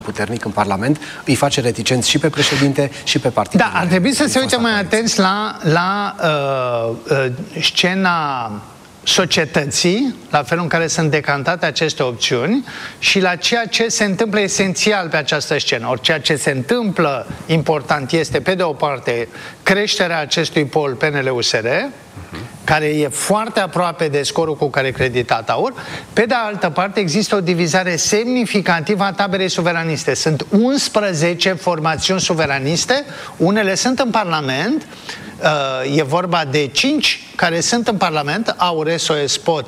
puternic în Parlament, îi face reticenți și pe președinte și pe partid. Da, ar trebui să se uite mai atenți la scena societății, la felul în care sunt decantate aceste opțiuni și la ceea ce se întâmplă esențial pe această scenă. Ori ceea ce se întâmplă important este, pe de o parte, creșterea acestui pol PNL-USR, care e foarte aproape de scorul cu care creditat AUR. Pe de altă parte, există o divizare semnificativă a taberei suveraniste. Sunt 11 formațiuni suveraniste, unele sunt în Parlament, e vorba de 5 care sunt în Parlament, AUR, SOS, POT,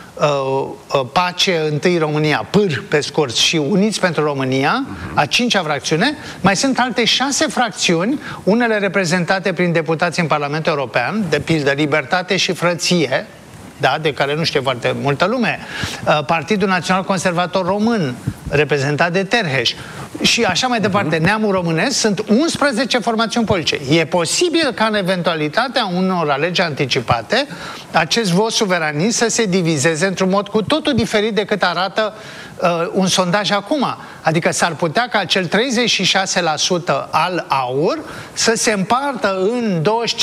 Pace, Întâi România, PâR pe scurt, și Uniți pentru România, a 5-a fracțiune. Mai sunt alte 6 fracțiuni, unele reprezentate prin deputați în Parlamentul European, de pildă Libertate și Frăție, da, de care nu știe foarte multă lume, Partidul Național Conservator Român, reprezentat de Terheș, și așa mai departe, Neamul Românesc. Sunt 11 formațiuni politice. E posibil ca în eventualitatea unor alegeri anticipate acest vot suveranist să se divizeze într-un mod cu totul diferit decât arată un sondaj acum. Adică s-ar putea ca acel 36% al AUR să se împartă în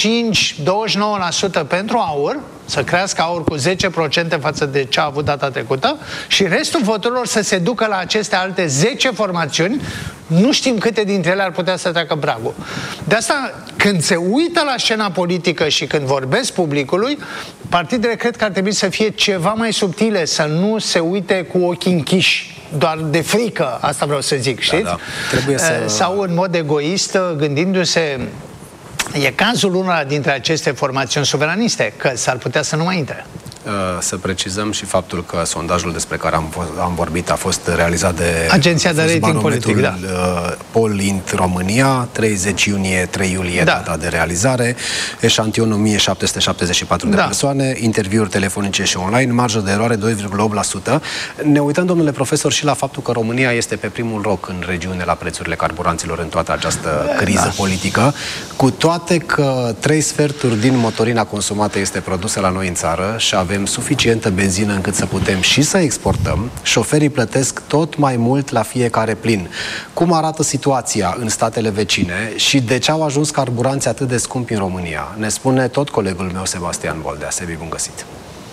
25-29% pentru AUR, să crească AUR cu 10% față de ce a avut data trecută, și restul voturilor să se ducă la aceste alte 10 formațiuni. Nu știm câte dintre ele ar putea să treacă pragul. De asta, când se uită la scena politică și când vorbesc publicului, partidele cred că ar trebui să fie ceva mai subtile, să nu se uite cu ochii închiși, doar de frică, asta vreau să zic, știți? Da. Trebuie să... Sau în mod egoist, gândindu-se, e cazul unora dintre aceste formațiuni suveraniste, că s-ar putea să nu mai intre. Să precizăm și faptul că sondajul despre care am vorbit a fost realizat de Agenția de Rating Politic, da. Pollint România, 30 iunie, 3 iulie, da, data de realizare, eșantion 1774 de persoane, interviuri telefonice și online, marjă de eroare 2,8%. Ne uităm, domnule profesor, și la faptul că România este pe primul loc în regiune la prețurile carburanților în toată această criză politică, cu toate că 3 sferturi din motorina consumată este produsă la noi în țară și avem suficientă benzină încât să putem și să exportăm, șoferii plătesc tot mai mult la fiecare plin. Cum arată situația în statele vecine și de ce au ajuns carburanții atât de scumpi în România? Ne spune tot colegul meu, Sebastian Boldea. Sebi, bun găsit!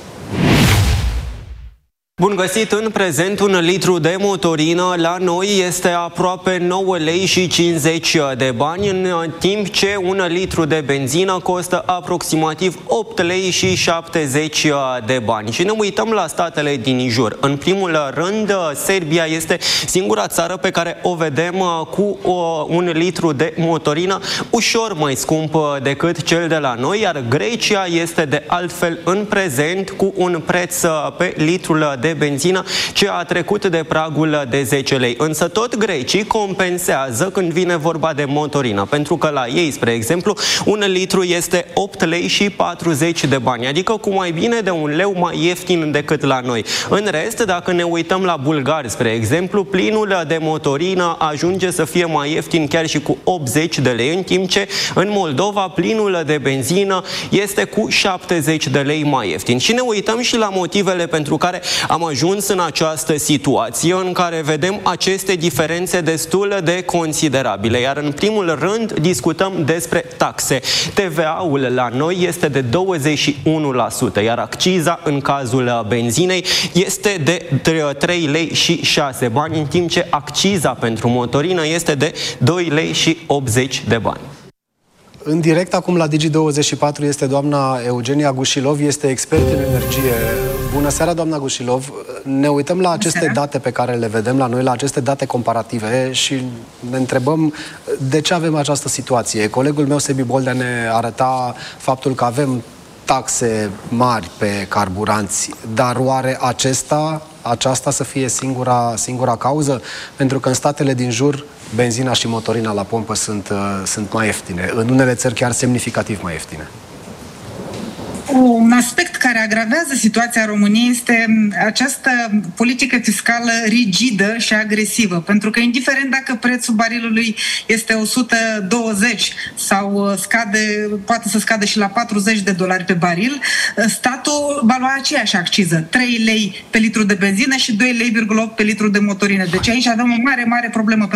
Bun găsit! În prezent, 1 litru de motorină la noi este aproape 9 lei și 50 de bani, în timp ce 1 litru de benzină costă aproximativ 8 lei și 70 de bani. Și ne uităm la statele din jur. În primul rând, Serbia este singura țară pe care o vedem cu 1 litru de motorină ușor mai scump decât cel de la noi, iar Grecia este de altfel în prezent cu un preț pe litrul de benzină ce a trecut de pragul de 10 lei. Însă tot grecii compensează când vine vorba de motorină, pentru că la ei, spre exemplu, 1 litru este 8 lei și 40 de bani, adică cu mai bine de 1 leu mai ieftin decât la noi. În rest, dacă ne uităm la bulgari, spre exemplu, plinul de motorină ajunge să fie mai ieftin chiar și cu 80 de lei, în timp ce în Moldova plinul de benzină este cu 70 de lei mai ieftin. Și ne uităm și la motivele pentru care am ajuns în această situație în care vedem aceste diferențe destul de considerabile. Iar în primul rând discutăm despre taxe. TVA-ul la noi este de 21%, iar acciza în cazul benzinei este de 3 lei și 6 bani, în timp ce acciza pentru motorină este de 2 lei și 80 de bani. În direct acum la Digi24 este doamna Eugenia Gușilov, este expert în energie. Bună seara, doamna Gușilov. Ne uităm la aceste date pe care le vedem la noi, la aceste date comparative și ne întrebăm de ce avem această situație. Colegul meu, Sebi Boldea, ne arăta faptul că avem taxe mari pe carburanți, dar oare aceasta să fie singura cauză? Pentru că în statele din jur benzina și motorina la pompă sunt mai ieftine. În unele țări chiar semnificativ mai ieftine. Un aspect care agravează situația României este această politică fiscală rigidă și agresivă, pentru că indiferent dacă prețul barilului este 120 sau poate să scadă și la $40 pe baril, statul va lua aceeași acciză, 3 lei pe litru de benzină și 2,8 lei pe litru de motorină. Deci aici avem o mare problemă.